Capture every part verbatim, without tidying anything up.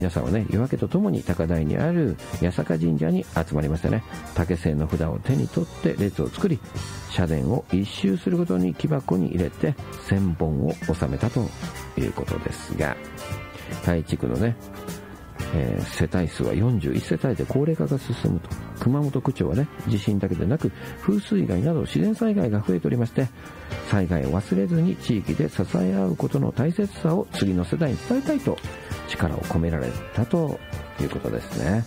皆さんはね、夜明けとともに高台にある八坂神社に集まりましてね、竹製の札を手に取って列を作り、社殿を一周するごとに木箱に入れて千本を納めたということですが、タイ地区のね、えー、世帯数はよんじゅういちせたいで高齢化が進むと。熊本区長はね、地震だけでなく風水害など自然災害が増えておりまして、災害を忘れずに地域で支え合うことの大切さを次の世代に伝えたいと力を込められたということですね。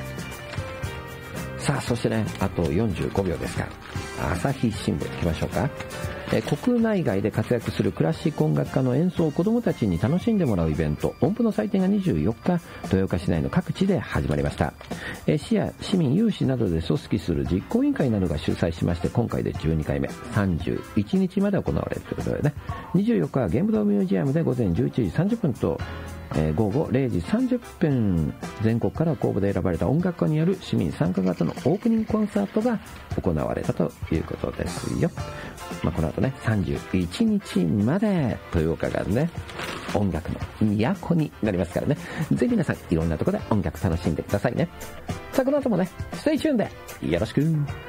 さあ、そしてね、あとよんじゅうごびょうですが、朝日新聞いきましょうか。え国内外で活躍するクラシック音楽家の演奏を子どもたちに楽しんでもらうイベント、音符の祭典がにじゅうよっか、豊岡市内の各地で始まりました。え市や市民有志などで組織する実行委員会などが主催しまして、今回でじゅうにかいめ、さんじゅういちにちまで行われるということでね、にじゅうよっかは玄武洞ミュージアムで午前じゅういちじさんじゅっぷんと、えー、午後れいじさんじゅっぷん、全国から公募で選ばれた音楽家による市民参加型のオープニングコンサートが行われたということですよ。まあ、この後ね、さんじゅういちにちまで豊岡がね、音楽の都になりますからね、ぜひ皆さんいろんなところで音楽楽しんでくださいね。さあ、この後もね、ステイチューンでよろしく。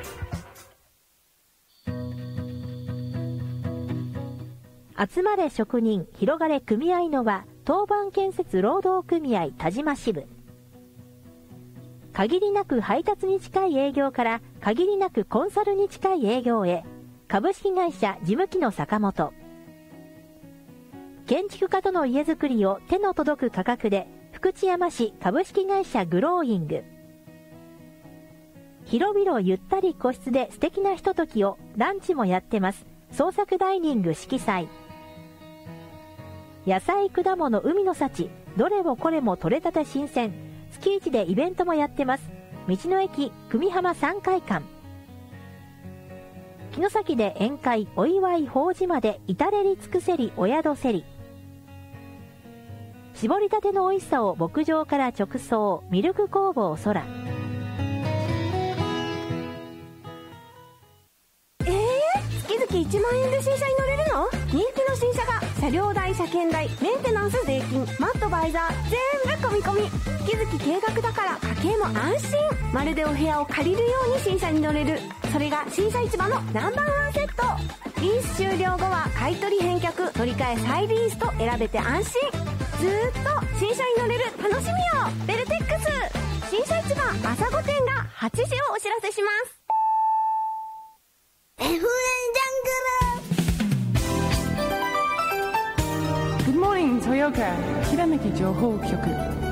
集まれ職人、広がれ組合の輪、当番建設労働組合田島支部。限りなく配達に近い営業から限りなくコンサルに近い営業へ。株式会社事務機の坂本。建築家との家づくりを手の届く価格で、福知山市株式会社グローイング。広々ゆったり個室で素敵なひとときを、ランチもやってます。創作ダイニング色彩。野菜、果物、海の幸、どれもこれも取れたて新鮮。月一でイベントもやってます。道の駅久美浜さんかいかん。城崎で宴会、お祝い、法事まで至れり尽くせりお宿せり。絞りたての美味しさを牧場から直送、ミルク工房空。 えー、月々いちまんえんで新車に乗れるの？人気の新車が車両代、車検代、メンテナンス、税金、マット、バイザー全部込み込み。月々計画だから家計も安心。まるでお部屋を借りるように新車に乗れる。それが新車市場のナンバーワンセット。リース終了後は買取返却、乗り換え再リースと選べて安心。ずーっと新車に乗れる楽しみよ。ベルテックス新車市場朝ご店がはちじをお知らせします。 エフエム ジャングル。 Good morning 豊岡ひらめき情報局。